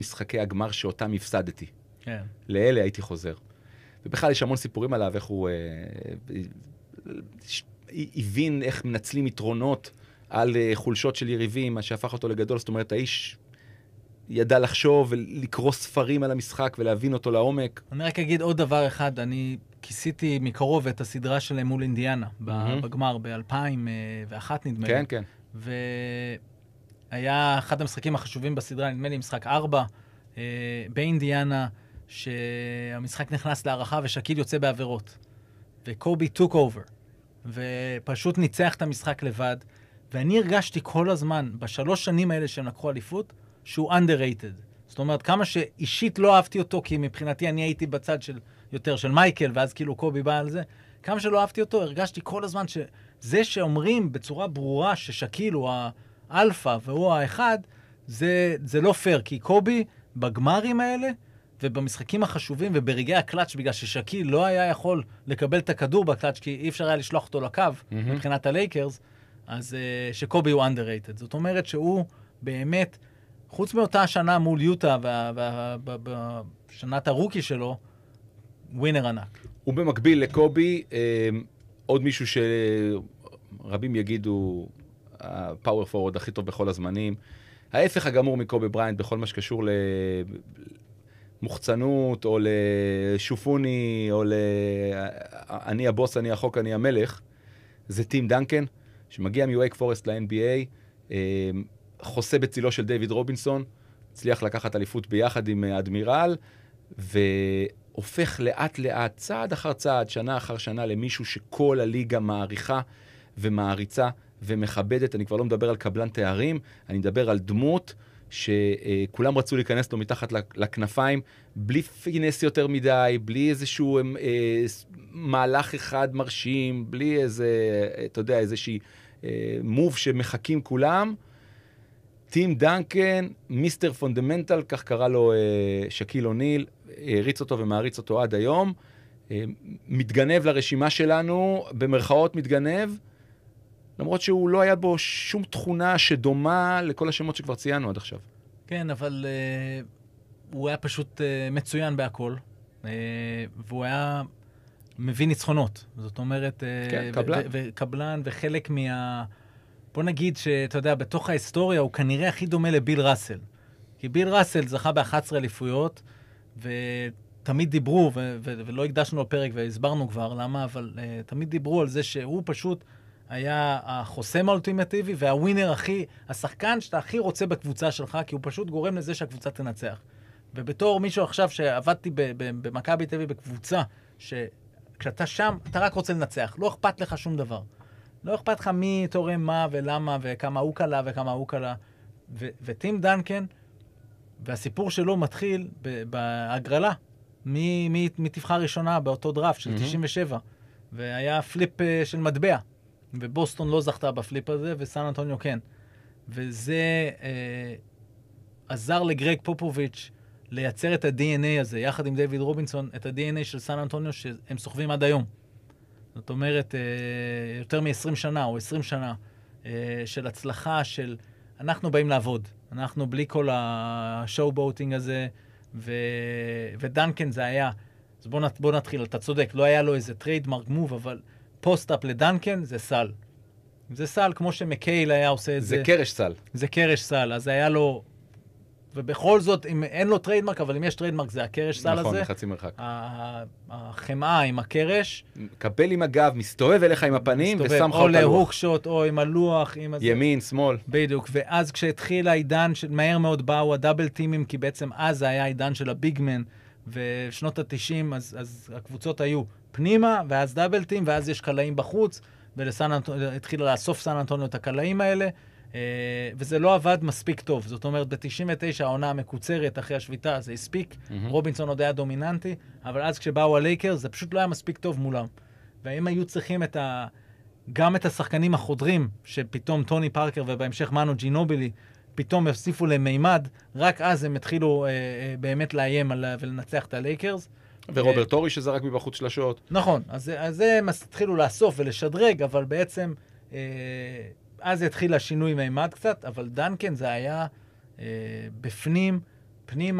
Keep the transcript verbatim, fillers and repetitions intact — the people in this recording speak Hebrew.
משחקי הגמר שאותם הפסדתי. כן. לאלה הייתי חוזר. ובכלל יש המון סיפורים עליו, איך הוא הבין איך מנצלים יתרונות על חולשות של יריבים, מה שהפך אותו לגדול. זאת אומרת, האיש ידע לחשוב ולקרוא ספרים על המשחק ולהבין אותו לעומק. אני רק אגיד עוד דבר אחד, אני כיסיתי מקרוב את הסדרה שלהם מול אינדיאנה, בגמר ב-אלפיים ואחת נדמה לי. כן, כן. והיה אחד המשחקים החשובים בסדרה, נדמה לי משחק ארבע, באינדיאנה, שהמשחק נכנס להערכה ושקיל יוצא בעבירות. וקובי took over, ופשוט ניצח את המשחק לבד, ואני הרגשתי כל הזמן, בשלוש שנים האלה שהם לקחו אליפות, שהוא underrated. זאת אומרת, כמה שאישית לא אהבתי אותו, כי מבחינתי אני הייתי בצד של יותר של מייקל, ואז כאילו קובי בא על זה, כמה שלא אהבתי אותו, הרגשתי כל הזמן שזה שאומרים בצורה ברורה ששקיל הוא האלפא והוא האחד, זה, זה לא פייר, כי קובי בגמרים האלה, ובמשחקים החשובים וברגעי הקלאץ', בגלל ששקיל לא היה יכול לקבל את הכדור בקלאץ', כי אי אפשר היה לשלוח אותו לקו, mm-hmm. מבחינת הלייקרס, אז uh, שקובי הוא underrated. זאת אומרת שהוא באמת, חוץ מאותה השנה מול יוטה, בשנת הרוקי שלו, ווינר ענק. ובמקביל לקובי, אה, עוד מישהו שרבים יגידו, הפאוור פורוורד הכי טוב בכל הזמנים, ההפך הגמור מקובי בריינט, בכל מה שקשור למוחצנות, או לשופוני, או ל... אני הבוס, אני החוק, אני המלך, זה טים דנקן, שמגיע מווייק פורסט ל-אן בי איי, אה, חוסה בצילו של דיוויד רובינסון, הצליח לקחת אליפות ביחד עם אדמירל, והופך לאט לאט, צעד אחר צעד, שנה אחר שנה, למישהו שכל הליגה מעריכה ומעריצה ומכבדת. אני כבר לא מדבר על קבלן תארים, אני מדבר על דמות שכולם רצו להיכנס לו מתחת לכנפיים, בלי פינס יותר מדי, בלי איזשהו אה, מהלך אחד מרשים, בלי איזה, אתה יודע, איזושהי אה, מוב שמחכים כולם. טים דנקן, מיסטר פונדמנטל, כך קרא לו אה, שקיל אוניל, הריץ אותו ומעריץ אותו עד היום, אה, מתגנב לרשימה שלנו, במרכאות מתגנב, למרות שהוא לא היה בו שום תכונה שדומה לכל השמות שכבר ציינו עד עכשיו. כן, אבל אה, הוא היה פשוט אה, מצוין בהכל, אה, והוא היה מביא ניצחונות. זאת אומרת, אה, כן, קבלן. וקבלן, וחלק מה... בוא נגיד שאתה יודע, בתוך ההיסטוריה הוא כנראה הכי דומה לביל ראסל. כי ביל ראסל זכה ב-אחת עשרה אליפויות, ותמיד דיברו, ו- ו- ולא הקדשנו לו פרק והסברנו כבר למה, אבל uh, תמיד דיברו על זה שהוא פשוט היה החוסם האולטימטיבי, והווינר הכי, השחקן שאתה הכי רוצה בקבוצה שלך, כי הוא פשוט גורם לזה שהקבוצה תנצח. ובתור מישהו עכשיו שעבדתי במכבי תל אביב בקבוצה, שכשאתה שם, אתה רק רוצה לנצח, לא אכפת לך שום דבר. לא אכפת לך מי תורם מה ולמה, וכמה הוא קלה וכמה הוא קלה. ו- וטים דנקן, והסיפור שלו מתחיל בהגרלה, מי, מי, מי תבחר ראשונה באותו דראפט של mm-hmm. תשעים ושבע, והיה פליפ uh, של מטבע, ובוסטון לא זכתה בפליפ הזה, וסן אנטוניו כן. וזה uh, עזר לגרג פופוביץ' לייצר את ה-די אן איי הזה, יחד עם דיוויד רובינסון, את ה-די אן איי של סן אנטוניו, שהם סוחבים עד היום. זאת אומרת, יותר מ-עשרים שנה או עשרים שנה של הצלחה של אנחנו באים לעבוד. אנחנו בלי כל השואו-בוטינג הזה, ו... ודנקן זה היה, אז בוא, נת... בוא נתחיל, אתה צודק, לא היה לו איזה טריידמרק מוב, אבל פוסט-אפ לדנקן זה סל. זה סל, כמו שמקייל היה עושה את זה. זה קרש סל. זה קרש סל, אז היה לו... ובכל זאת, אם אין לו טריידמרק, אבל אם יש טריידמרק, זה הקרש סל הזה. נכון, לחצי מרחק. החמאה עם הקרש. קבל עם הגב, מסתובב אליך עם הפנים, ושם לך אותה לוח. או להוקשוט, או עם הלוח. ימין, שמאל. בדיוק, ואז כשהתחיל העידן, מהר מאוד באו הדאבל טימים, כי בעצם אז זה היה העידן של הביגמן, ושנות ה-תשעים, אז, אז הקבוצות היו פנימה, ואז דאבל טים, ואז יש קלעים בחוץ, והתחילה לאסוף סן אנטוניו את הקלעים האלה, וזה לא עבד מספיק טוב. זאת אומרת, ב-תשעים ותשע העונה המקוצרת אחרי השביתה, זה הספיק. Mm-hmm. רובינסון עוד היה דומיננטי, אבל אז כשבאו הלייקרס, זה פשוט לא היה מספיק טוב מולם. והם היו צריכים את ה... גם את השחקנים החודרים, שפתאום טוני פארקר ובהמשך מנו ג'ינובילי, פתאום הוסיפו להם מימד, רק אז הם התחילו אה, אה, באמת לאיים על, ולנצח את הלייקרס. ורוברט טורי שזרק מבחוץ שלשות. נכון, אז, אז הם התחילו לאסוף ולשדרג, אבל בעצם... אה, אז התחיל השינוי מימד קצת, אבל דנקן זה היה אה, בפנים פנימה.